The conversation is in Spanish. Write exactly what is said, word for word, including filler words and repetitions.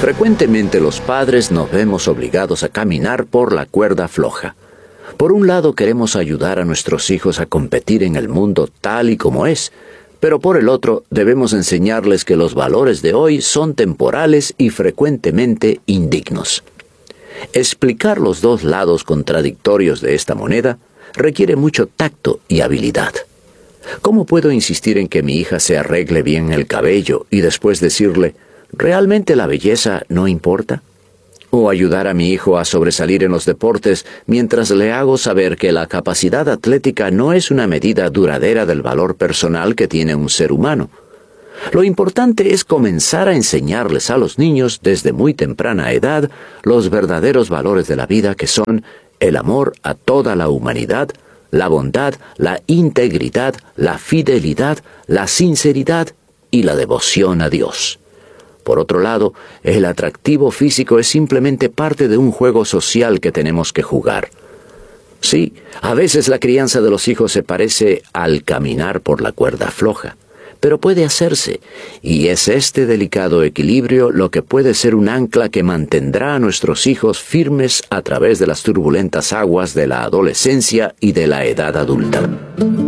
Frecuentemente los padres nos vemos obligados a caminar por la cuerda floja. Por un lado queremos ayudar a nuestros hijos a competir en el mundo tal y como es, pero por el otro debemos enseñarles que los valores de hoy son temporales y frecuentemente indignos. Explicar los dos lados contradictorios de esta moneda requiere mucho tacto y habilidad. ¿Cómo puedo insistir en que mi hija se arregle bien el cabello y después decirle, ¿realmente la belleza no importa? ¿O ayudar a mi hijo a sobresalir en los deportes mientras le hago saber que la capacidad atlética no es una medida duradera del valor personal que tiene un ser humano? Lo importante es comenzar a enseñarles a los niños desde muy temprana edad los verdaderos valores de la vida, que son el amor a toda la humanidad, la bondad, la integridad, la fidelidad, la sinceridad y la devoción a Dios. Por otro lado, el atractivo físico es simplemente parte de un juego social que tenemos que jugar. Sí, a veces la crianza de los hijos se parece al caminar por la cuerda floja, pero puede hacerse, y es este delicado equilibrio lo que puede ser un ancla que mantendrá a nuestros hijos firmes a través de las turbulentas aguas de la adolescencia y de la edad adulta.